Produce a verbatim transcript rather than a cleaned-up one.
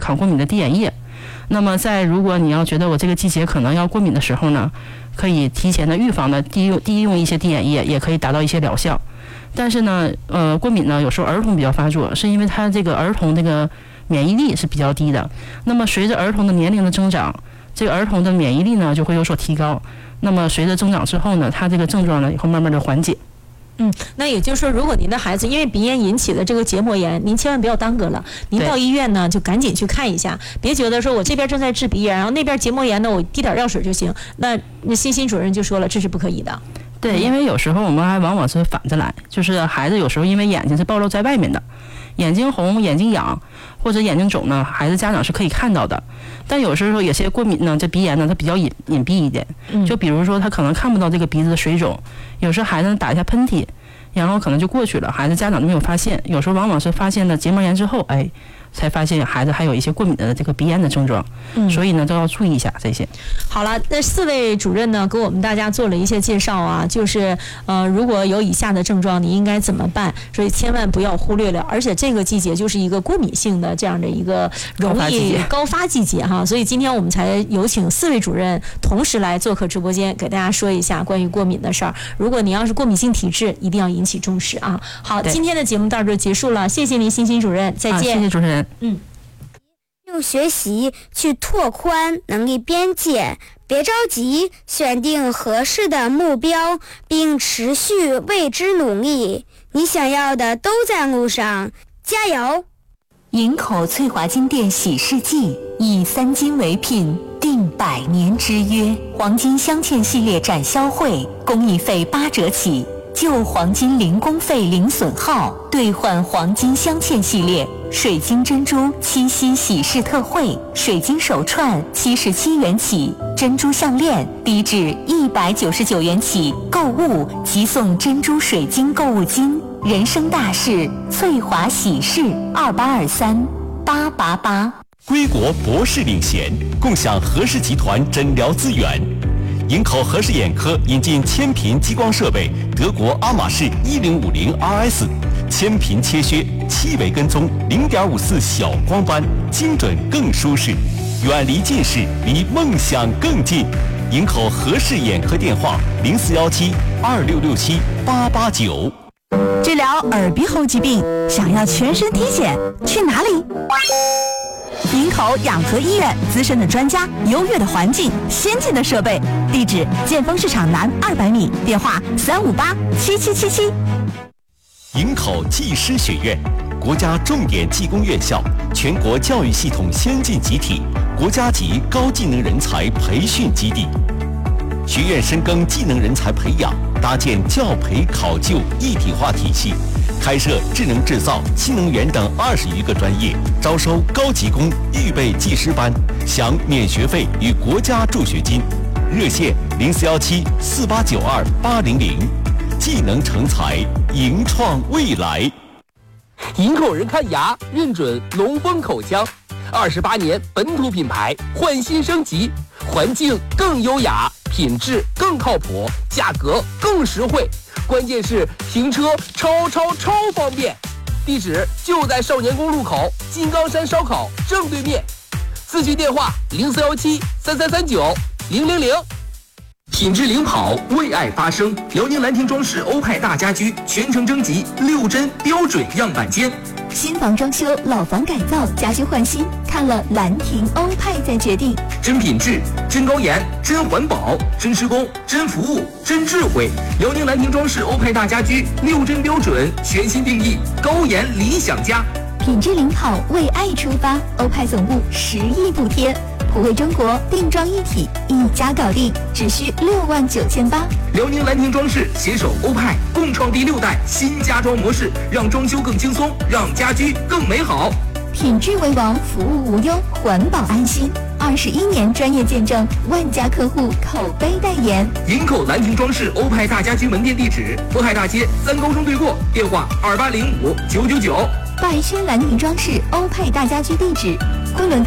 抗过敏的滴眼液。那么在如果你要觉得我这个季节可能要过敏的时候呢，可以提前的预防的滴用滴用一些滴眼液，也可以达到一些疗效。但是呢，呃，过敏呢有时候儿童比较发作，是因为他这个儿童这个免疫力是比较低的。那么随着儿童的年龄的增长，这个儿童的免疫力呢就会有所提高。那么随着增长之后呢，他这个症状呢也会慢慢的缓解。 嗯，那也就是说，如果您的孩子因为鼻炎引起的这个结膜炎，您千万不要耽搁了，您到医院呢就赶紧去看一下，别觉得说我这边正在治鼻炎，然后那边结膜炎呢，我滴点药水就行。那那欣欣主任就说了，这是不可以的。 对，因为有时候我们还往往是反着来，就是孩子有时候因为眼睛是暴露在外面的，眼睛红、眼睛痒或者眼睛肿呢，孩子家长是可以看到的。但有时候有些过敏呢，这鼻炎呢它比较隐隐蔽一点，就比如说他可能看不到这个鼻子的水肿，有时候孩子打一下喷嚏，然后可能就过去了，孩子家长都没有发现。有时候往往是发现了结膜炎之后，哎，才发现孩子还有一些过敏的这个鼻炎的症状，嗯，所以呢都要注意一下这些。 好了，那四位主任呢给我们大家做了一些介绍啊，就是呃如果有以下的症状，你应该怎么办？所以千万不要忽略了，而且这个季节就是一个过敏性的这样的一个容易高发季节哈，所以今天我们才有请四位主任同时来做客直播间，给大家说一下关于过敏的事儿。如果你要是过敏性体质，一定要引起重视啊。好，今天的节目到这就结束了，谢谢您，欣欣主任，再见。 啊、谢谢主持人。 嗯。 用学习去拓宽能力边界，别着急，选定合适的目标，并持续为之努力。你想要的都在路上，加油！ 营口翠华金店喜事季，以三金为聘，订百年之约。黄金镶嵌系列展销会，工艺费八折起。旧黄金零工费零损耗，兑换黄金镶嵌系列水晶珍珠七夕喜事特惠，水晶手串七十七元起，珍珠项链低至一百九十九元起，购物即送珍珠水晶购物金。人生大事，翠华喜事，二八二三八八八。 归国博士领衔，共享和氏集团诊疗资源。营口和氏眼科引进千频激光设备，德国阿玛仕一零五零 R S， 千频切削，七维跟踪，零点五四小光斑，精准更舒适，远离近视，离梦想更近。营口和氏眼科电话零四幺七二六六七八八九。 治疗耳鼻喉疾病，想要全身体检，去哪里？营口养和医院，资深的专家，优越的环境，先进的设备。地址：建丰市场南二百米，电话：三五八七七七七。 营口技师学院，国家重点技工院校，全国教育系统先进集体，国家级高技能人才培训基地。学院深耕技能人才培养，搭建教培考就一体化体系，开设智能制造、新能源等二十余个专业，招收高级工预备技师班，享免学费与国家助学金。热线零四幺七四八九二八零零。技能成才，营创未来。 营口人看牙认准龙峰口腔，二十八年本土品牌，焕新升级，环境更优雅，品质更靠谱，价格更实惠，关键是停车超超超方便。地址就在少年宫路口金刚山烧烤正对面，咨询电话零四幺七三三三九零零零。 品质领跑，为爱发声。辽宁兰亭装饰欧派大家居全程征集六针标准样板间。 新房装修、老房改造、家居换新，看了兰亭欧派再决定。 真品质、真高颜、真环保、真施工、真服务、真智慧。辽宁兰亭装饰欧派大家居六针标准全新定义，高颜理想家。 品质领跑，为爱出发。欧派总部十亿补贴。普惠中国，定妆一体，一家搞定，只需六万九千八。 辽宁兰亭装饰携手欧派，共创第六代新家装模式，让装修更轻松，让家居更美好。 品质为王，服务无忧，环保安心。二十一年专业见证，万家客户口碑代言。 营口兰亭装饰欧派大家居门店地址：渤海大街三高中对过，电话二八零五九九九。 百轩兰亭装饰欧派大家居地址：昆仑大